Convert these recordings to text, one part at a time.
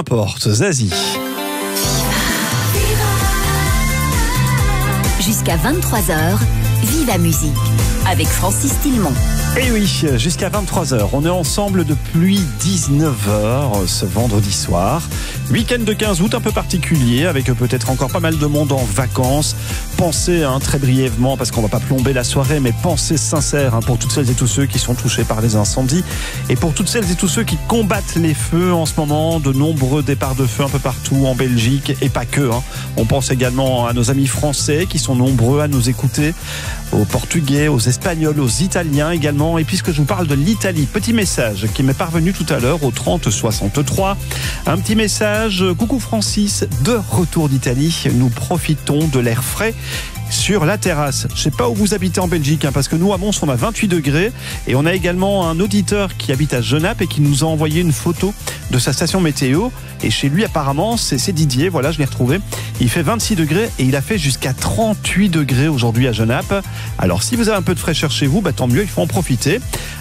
importe, Zazie. Jusqu'à 23h, Viva Musique avec Francis Tillemont. Et oui, jusqu'à 23h, on est ensemble depuis 19h ce vendredi soir. Week-end de 15 août un peu particulier, avec peut-être encore pas mal de monde en vacances. Pensez très brièvement, parce qu'on va pas plomber la soirée, mais pensez sincère pour toutes celles et tous ceux qui sont touchés par les incendies. Et pour toutes celles et tous ceux qui combattent les feux en ce moment, de nombreux départs de feu un peu partout en Belgique, et pas que. On pense également à nos amis français qui sont nombreux à nous écouter, aux Portugais, aux Espagnols, aux Italiens également. Et puisque je vous parle de l'Italie, petit message qui m'est parvenu tout à l'heure au 30 63. Un petit message, coucou Francis, de retour d'Italie. Nous profitons de l'air frais sur la terrasse. Je sais pas où vous habitez en Belgique, parce que nous à Mons on a 28 degrés et on a également un auditeur qui habite à Genappe et qui nous a envoyé une photo de sa station météo. Et chez lui apparemment c'est Didier, voilà, je l'ai retrouvé. Il fait 26 degrés et il a fait jusqu'à 38 degrés aujourd'hui à Genappe. Alors si vous avez un peu de fraîcheur chez vous, tant mieux, il faut en profiter.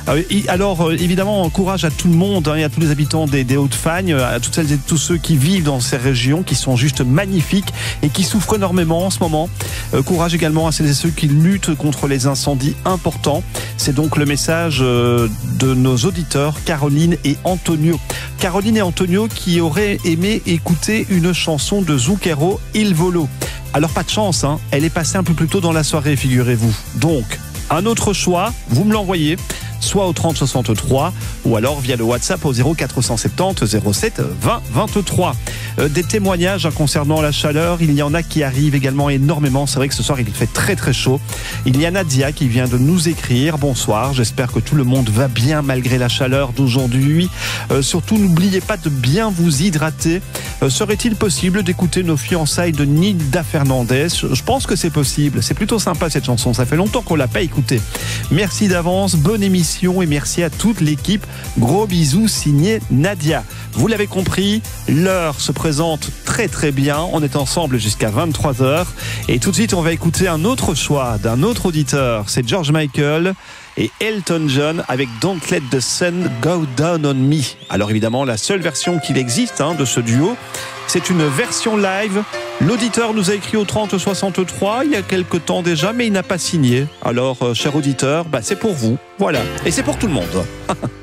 Alors évidemment, courage à tout le monde et à tous les habitants des Hauts-de-Fagne, à toutes celles et tous ceux qui vivent dans ces régions qui sont juste magnifiques et qui souffrent énormément en ce moment. Courage également à celles et ceux qui luttent contre les incendies importants. C'est donc le message de nos auditeurs Caroline et Antonio. Caroline et Antonio qui auraient aimé écouter une chanson de Zucchero, Il Volo. Alors pas de chance, elle est passée un peu plus tôt dans la soirée, figurez-vous. Donc, un autre choix, vous me l'envoyez, soit au 30 63 ou alors via le WhatsApp au 0470 07 20 23. Des témoignages concernant la chaleur, il y en a qui arrivent également énormément. C'est vrai que ce soir il fait très très chaud. Il y a Nadia qui vient de nous écrire. Bonsoir, j'espère que tout le monde va bien malgré la chaleur d'aujourd'hui. Surtout n'oubliez pas de bien vous hydrater. Serait-il possible d'écouter Nos fiançailles de Nilda Fernandez? Je pense que c'est possible. C'est plutôt sympa cette chanson. Ça fait longtemps qu'on l'a pas écoutée. Merci d'avance, bonne émission et merci à toute l'équipe. Gros bisous signé Nadia. Vous l'avez compris, l'heure se présente très très bien. On est ensemble jusqu'à 23h. Et tout de suite, on va écouter un autre choix d'un autre auditeur. C'est George Michael et Elton John avec Don't Let the Sun Go Down on Me. Alors évidemment, la seule version qu'il existe de ce duo, c'est une version live. L'auditeur nous a écrit au 30 63 il y a quelque temps déjà, mais il n'a pas signé. Alors, cher auditeur, c'est pour vous. Voilà. Et c'est pour tout le monde.